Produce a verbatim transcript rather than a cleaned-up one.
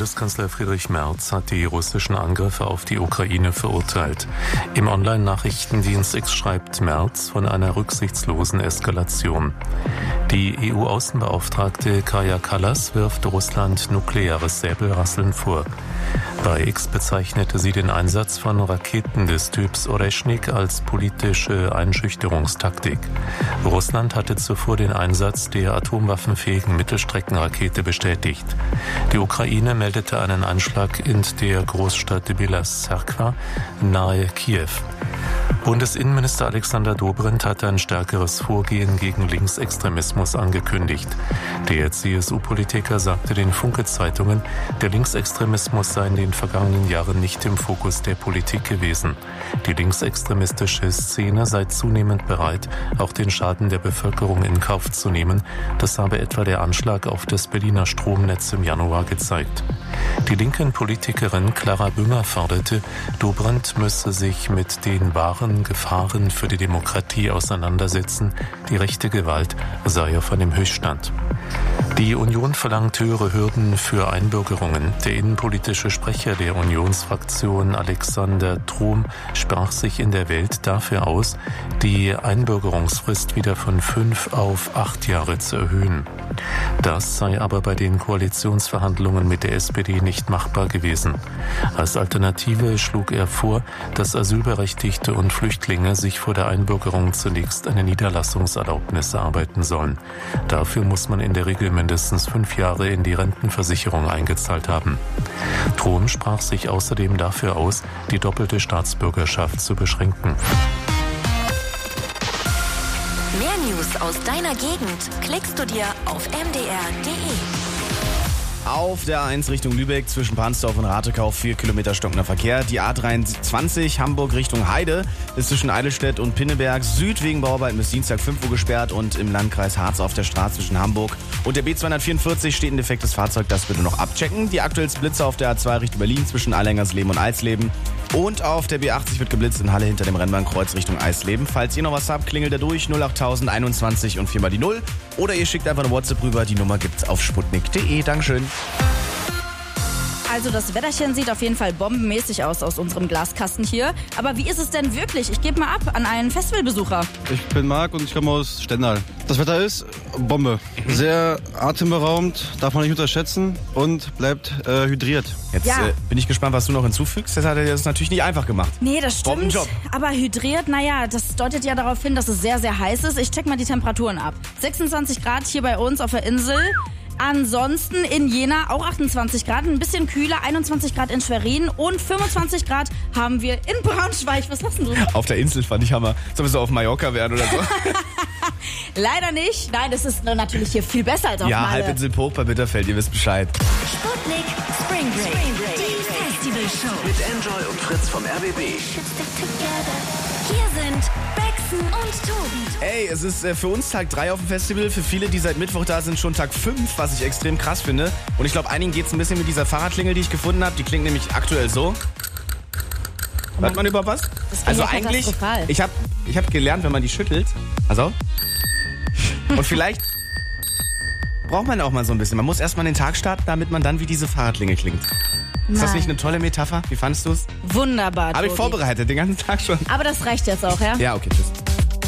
Bundeskanzler Friedrich Merz hat die russischen Angriffe auf die Ukraine verurteilt. Im Online-Nachrichtendienst X schreibt Merz von einer rücksichtslosen Eskalation. Die E U-Außenbeauftragte Kaja Kallas wirft Russland nukleares Säbelrasseln vor. Bei X bezeichnete sie den Einsatz von Raketen des Typs Oreschnik als politische Einschüchterungstaktik. Russland hatte zuvor den Einsatz der atomwaffenfähigen Mittelstreckenrakete bestätigt. Die Ukraine meldete einen Anschlag in der Großstadt Bielazerkwa nahe Kiew. Bundesinnenminister Alexander Dobrindt hat ein stärkeres Vorgehen gegen Linksextremismus angekündigt. Der C S U-Politiker sagte den Funke-Zeitungen, der Linksextremismus sei in den vergangenen Jahren nicht im Fokus der Politik gewesen. Die linksextremistische Szene sei zunehmend bereit, auch den Schaden der Bevölkerung in Kauf zu nehmen. Das habe etwa der Anschlag auf das Berliner Stromnetz im Januar gezeigt. Die linken Politikerin Clara Bünger forderte, Dobrindt müsse sich mit den wahren Gefahren für die Demokratie auseinandersetzen. Die rechte Gewalt sei auf einem Höchststand. Die Union verlangt höhere Hürden für Einbürgerungen. Der innenpolitische Sprecher der Unionsfraktion Alexander Trom sprach sich in der Welt dafür aus, die Einbürgerungsfrist wieder von fünf auf acht Jahre zu erhöhen. Das sei aber bei den Koalitionsverhandlungen mit der S P D nicht machbar gewesen. Als Alternative schlug er vor, dass Asylberechtigte und Flüchtlinge sich vor der Einbürgerung zunächst eine Niederlassungserlaubnis erarbeiten sollen. Dafür muss man in der Regel mindestens fünf Jahre in die Rentenversicherung eingezahlt haben. Trom sprach sich außerdem dafür aus, die doppelte Staatsbürgerschaft zu beschränken. Mehr News aus deiner Gegend klickst du dir auf m d r punkt d e. Auf der A eins Richtung Lübeck zwischen Pansdorf und Ratekau vier Kilometer stockender Verkehr. Die A dreiundzwanzig Hamburg Richtung Heide ist zwischen Eidelstedt und Pinneberg Süd wegen Bauarbeiten bis Dienstag fünf Uhr gesperrt und im Landkreis Harz auf der Straße zwischen Hamburg und der B zweihundertvierundvierzig steht ein defektes Fahrzeug, das bitte noch abchecken. Die aktuellsten Blitze auf der A zwei Richtung Berlin zwischen Allengersleben und Eisleben und auf der B achtzig wird geblitzt in Halle hinter dem Rennbahnkreuz Richtung Eisleben. Falls ihr noch was habt, klingelt da durch null acht null null einundzwanzig und viermal die null oder ihr schickt einfach eine WhatsApp rüber, die Nummer gibt's auf sputnik punkt d e. Dankeschön. Also das Wetterchen sieht auf jeden Fall bombenmäßig aus aus unserem Glaskasten hier. Aber wie ist es denn wirklich? Ich gebe mal ab an einen Festivalbesucher. Ich bin Marc und ich komme aus Stendal. Das Wetter ist Bombe. Sehr atemberaubend, darf man nicht unterschätzen und bleibt äh, hydriert. Jetzt Ja. äh, bin ich gespannt, was du noch hinzufügst. Das hat er das natürlich nicht einfach gemacht. Nee, das stimmt. Bombenjob. Aber hydriert, naja, das deutet ja darauf hin, dass es sehr, sehr heiß ist. Ich check mal die Temperaturen ab. sechsundzwanzig Grad hier bei uns auf der Insel. Ansonsten in Jena auch achtundzwanzig Grad, ein bisschen kühler, einundzwanzig Grad in Schwerin und fünfundzwanzig Grad haben wir in Braunschweig. Was hast denn du? Auf der Insel fand ich Hammer. Sollen wir so auf Mallorca werden oder so? Leider nicht. Nein, das ist natürlich hier viel besser als auf Ja, Malle. Halbinsel Hoch bei Bitterfeld, ihr wisst Bescheid. Sputnik Spring Break. Die Festivalshow. Mit Enjoy und Fritz vom R B B. Hier sind Braxton und Tobi. Ey, es ist äh, für uns Tag drei auf dem Festival. Für viele, die seit Mittwoch da sind, schon Tag fünf, was ich extrem krass finde. Und ich glaube, einigen geht es ein bisschen mit dieser Fahrradklingel, die ich gefunden habe. Die klingt nämlich aktuell so. Hört man überhaupt was? Das klingt Also ja eigentlich, katastrophal. ich habe ich hab gelernt, wenn man die schüttelt. Also. Und vielleicht braucht man auch mal so ein bisschen. Man muss erstmal den Tag starten, damit man dann wie diese Fahrradklingel klingt. Ist das Nein. nicht eine tolle Metapher? Wie fandest du es? Wunderbar, Habe ich Tobi. vorbereitet, den ganzen Tag schon. Aber das reicht jetzt auch, ja? Ja, okay, tschüss.